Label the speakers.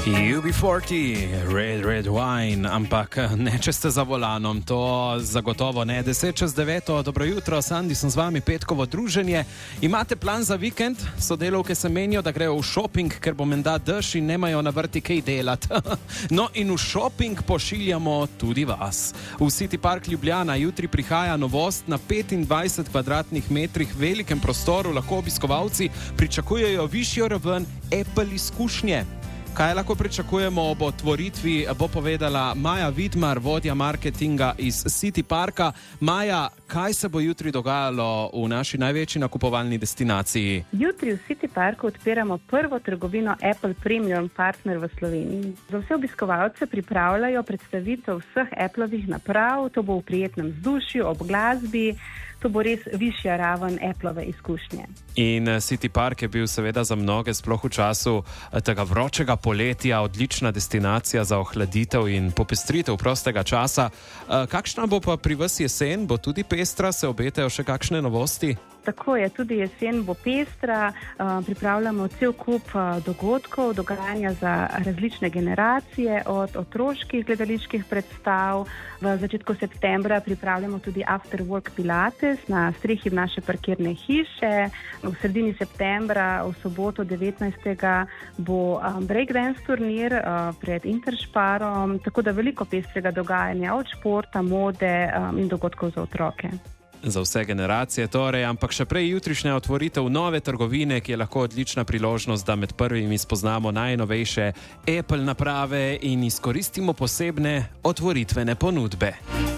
Speaker 1: UB40, Red Wine, ampak ne, če ste za volanom, to zagotovo ne. 8:50, dobro jutro, Sandi sem z vami, petkovo druženje. Imate plan za vikend? Sodelavke se menijo, da grejo v šoping, ker bo menda dež in nemajo na vrti kaj delati. No in v šoping pošiljamo tudi vas. V City Park Ljubljana jutri prihaja novost na 25 kvadratnih metrih velikem prostoru, lahko obiskovalci pričakujejo višjo raven Apple izkušnje. Kaj lahko pričakujemo ob otvoritvi, bo povedala Maja Vidmar, vodja marketinga iz City Parka. Maja, kaj se bo jutri dogajalo v naši največji nakupovalni destinaciji?
Speaker 2: Jutri v City Parku odpiramo prvo trgovino Apple Premium Partner v Sloveniji. Za vse obiskovalce pripravljajo predstavitev vseh Applovih naprav, to bo v prijetnem vzdušju, ob glasbi. To bo res višja raven Applove izkušnje.
Speaker 1: In City Park je bil seveda za mnoge, sploh v času tega vročega poletja, odlična destinacija za ohladitev in popestritev prostega časa. Kakšna bo pa pri vas jesen? Bo tudi pestra? Se obetajo še kakšne novosti?
Speaker 2: Tako je, tudi jesen bo pestra, pripravljamo cel kup dogodkov, dogajanja za različne generacije, od otroških gledaliških predstav. V začetku septembra pripravljamo tudi After Work Pilates na strehi naše parkirne hiše. V sredini septembra, v soboto 19. bo breakdance turnir pred Interšparom, tako da veliko pestrega dogajanja od športa, mode in dogodkov za otroke.
Speaker 1: Za vse generacije torej, ampak še prej jutrišnja otvoritev nove trgovine, ki je lahko odlična priložnost, da med prvimi spoznamo najnovejše Apple naprave in izkoristimo posebne otvoritvene ponudbe.